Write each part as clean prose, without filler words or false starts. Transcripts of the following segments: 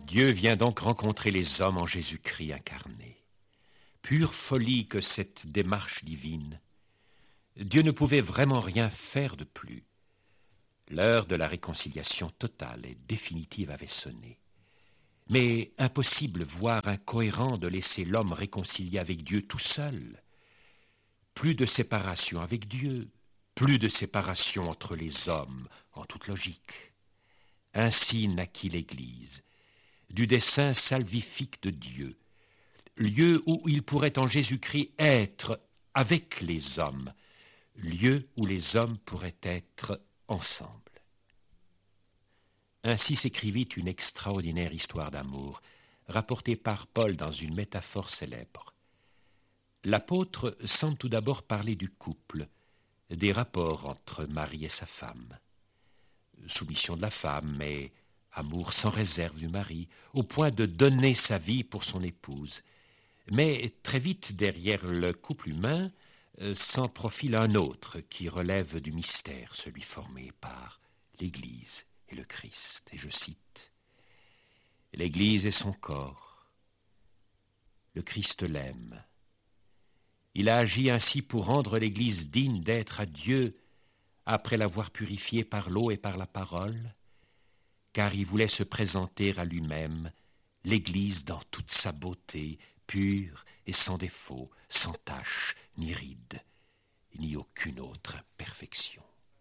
Dieu vient donc rencontrer les hommes en Jésus-Christ incarné. Pure folie que cette démarche divine. Dieu ne pouvait vraiment rien faire de plus. L'heure de la réconciliation totale et définitive avait sonné. Mais impossible, voire incohérent de laisser l'homme réconcilié avec Dieu tout seul. Plus de séparation avec Dieu, plus de séparation entre les hommes, en toute logique. Ainsi naquit l'Église, du dessein salvifique de Dieu, lieu où il pourrait en Jésus-Christ être avec les hommes, lieu où les hommes pourraient être ensemble. Ainsi s'écrivit une extraordinaire histoire d'amour, rapportée par Paul dans une métaphore célèbre. L'apôtre semble tout d'abord parler du couple, des rapports entre Marie et sa femme. Soumission de la femme, mais amour sans réserve du mari, au point de donner sa vie pour son épouse. Mais très vite, derrière le couple humain, s'en profile un autre qui relève du mystère, celui formé par l'Église et le Christ. Et je cite, « L'Église est son corps. Le Christ l'aime. Il a agi ainsi pour rendre l'Église digne d'être à Dieu après l'avoir purifiée par l'eau et par la parole, car il voulait se présenter à lui-même l'Église dans toute sa beauté, pure et sans défaut, sans tache ni ride, ni aucune autre imperfection. »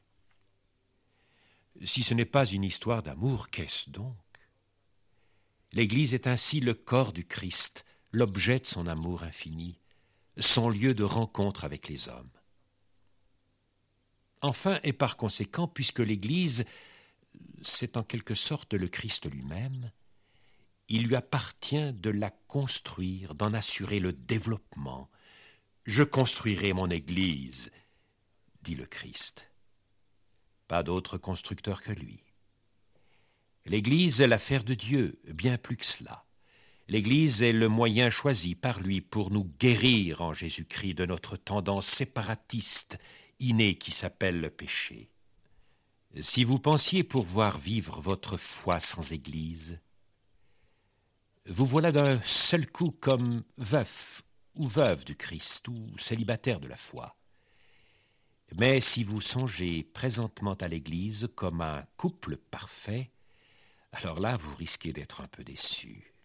Si ce n'est pas une histoire d'amour, qu'est-ce donc? L'Église est ainsi le corps du Christ, l'objet de son amour infini, son lieu de rencontre avec les hommes. Enfin, et par conséquent, puisque l'Église, c'est en quelque sorte le Christ lui-même, il lui appartient de la construire, d'en assurer le développement. « Je construirai mon Église », dit le Christ. Pas d'autre constructeur que lui. L'Église est l'affaire de Dieu, bien plus que cela. L'Église est le moyen choisi par lui pour nous guérir en Jésus-Christ de notre tendance séparatiste innée qui s'appelle le péché. Si vous pensiez pouvoir vivre votre foi sans Église, vous voilà d'un seul coup comme veuf ou veuve du Christ ou célibataire de la foi. Mais si vous songez présentement à l'Église comme un couple parfait, alors là vous risquez d'être un peu déçus.